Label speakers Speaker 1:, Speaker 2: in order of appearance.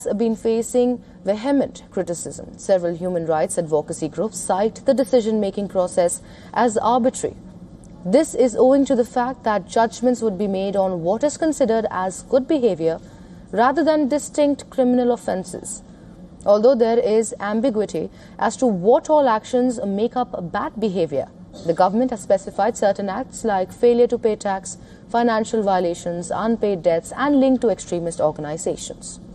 Speaker 1: been facing vehement criticism. Several human rights advocacy groups cite the decision-making process as arbitrary. This is owing to the fact that judgments would be made on what is considered as good behavior rather than distinct criminal offences. Although there is ambiguity as to what all actions make up bad behavior, the government has specified certain acts like failure to pay tax, financial violations, unpaid debts and linked to extremist organizations.